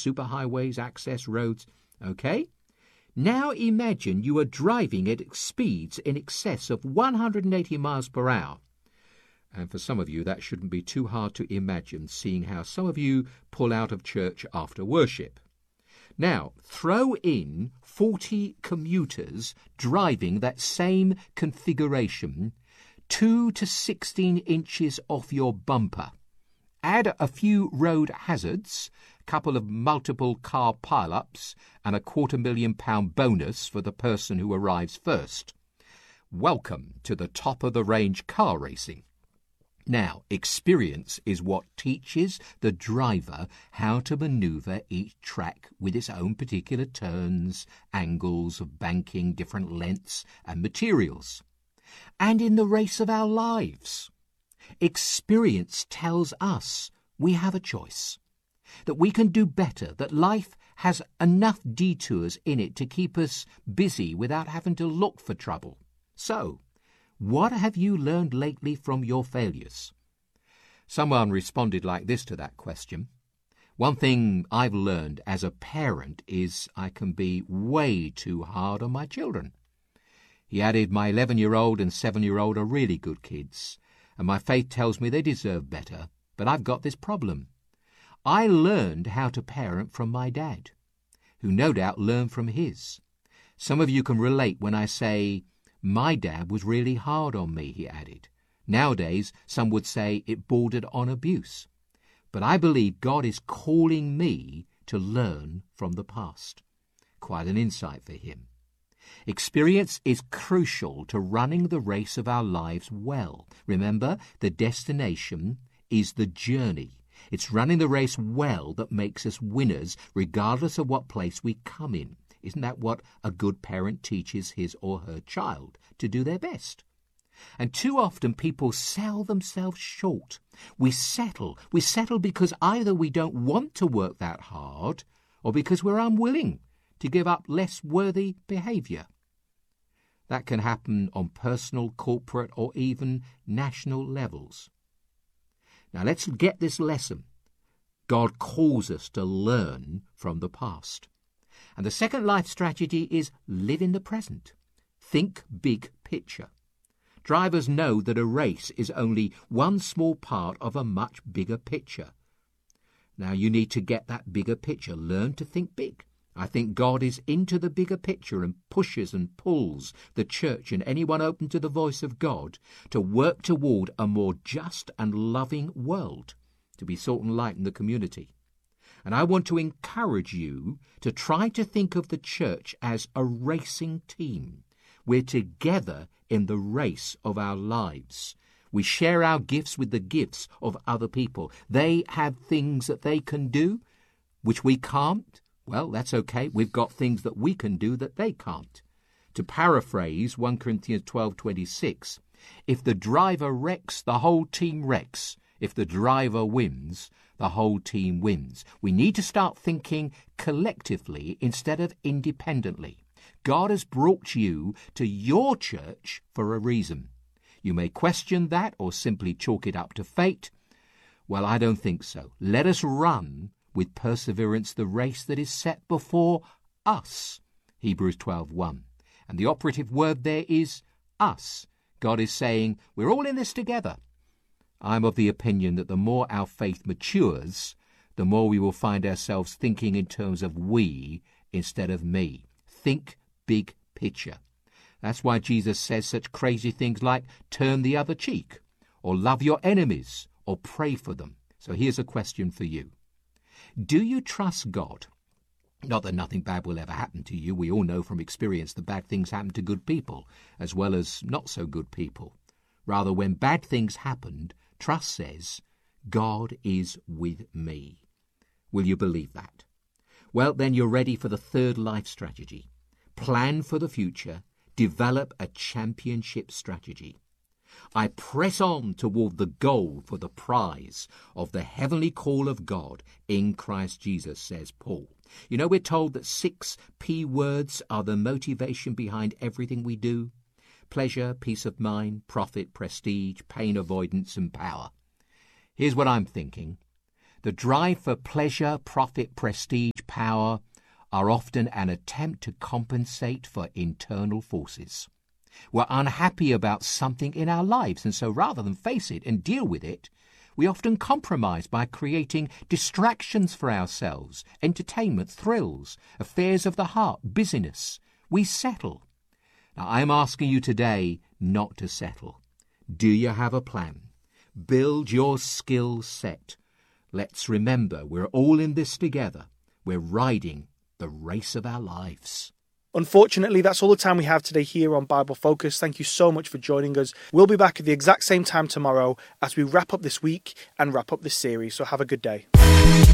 superhighways, access roads. Okay? Now imagine you are driving at speeds in excess of 180 miles per hour. And for some of you, that shouldn't be too hard to imagine, seeing how some of you pull out of church after worship. Now, throw in 40 commuters driving that same configuration 2 to 16 inches off your bumper. Add a few road hazards, a couple of multiple car pile-ups, and a £250,000 bonus for the person who arrives first. Welcome to the top-of-the-range car racing. Now, experience is what teaches the driver how to manoeuvre each track with its own particular turns, angles of banking, different lengths and materials. And in the race of our lives, experience tells us we have a choice, that we can do better, that life has enough detours in it to keep us busy without having to look for trouble. So, what have you learned lately from your failures? Someone responded like this to that question. One thing I've learned as a parent is I can be way too hard on my children. He added, my 11-year-old and 7-year-old are really good kids, and my faith tells me they deserve better, but I've got this problem. I learned how to parent from my dad, who no doubt learned from his. Some of you can relate when I say, my dad was really hard on me, he added. Nowadays, some would say it bordered on abuse. But I believe God is calling me to learn from the past. Quite an insight for him. Experience is crucial to running the race of our lives well. Remember, the destination is the journey. It's running the race well that makes us winners, regardless of what place we come in. Isn't that what a good parent teaches his or her child? To do their best. And too often people sell themselves short. We settle because either we don't want to work that hard or because we're unwilling to give up less worthy behaviour. That can happen on personal, corporate or even national levels. Now let's get this lesson. God calls us to learn from the past. And the second life strategy is live in the present. Think big picture. Drivers know that a race is only one small part of a much bigger picture. Now you need to get that bigger picture. Learn to think big. I think God is into the bigger picture and pushes and pulls the church and anyone open to the voice of God to work toward a more just and loving world, to be salt and light in the community. And I want to encourage you to try to think of the church as a racing team. We're together in the race of our lives. We share our gifts with the gifts of other people. They have things that they can do, which we can't. Well, that's okay. We've got things that we can do that they can't. To paraphrase 1 Corinthians 12:26, if the driver wrecks, the whole team wrecks. If the driver wins, the whole team wins. We need to start thinking collectively instead of independently. God has brought you to your church for a reason. You may question that or simply chalk it up to fate. Well, I don't think so. Let us run with perseverance the race that is set before us. Hebrews 12:1. And the operative word there is us. God is saying, we're all in this together. I'm of the opinion that the more our faith matures, the more we will find ourselves thinking in terms of we instead of me. Think big picture. That's why Jesus says such crazy things like turn the other cheek, or love your enemies, or pray for them. So here's a question for you. Do you trust God? Not that nothing bad will ever happen to you. We all know from experience that bad things happen to good people, as well as not so good people. Rather, when bad things happened, trust says, God is with me. Will you believe that? Well, then you're ready for the third life strategy. Plan for the future. Develop a championship strategy. I press on toward the goal for the prize of the heavenly call of God in Christ Jesus, says Paul. You know, we're told that 6 P words are the motivation behind everything we do. Pleasure, peace of mind, profit, prestige, pain avoidance, and power. Here's what I'm thinking. The drive for pleasure, profit, prestige, power are often an attempt to compensate for internal forces. We're unhappy about something in our lives, and so rather than face it and deal with it, we often compromise by creating distractions for ourselves, entertainment, thrills, affairs of the heart, busyness. We settle. Now, I'm asking you today not to settle. Do you have a plan? Build your skill set. Let's remember, we're all in this together. We're riding the race of our lives. Unfortunately, that's all the time we have today here on Bible Focus. Thank you so much for joining us. We'll be back at the exact same time tomorrow as we wrap up this week and wrap up this series. So have a good day.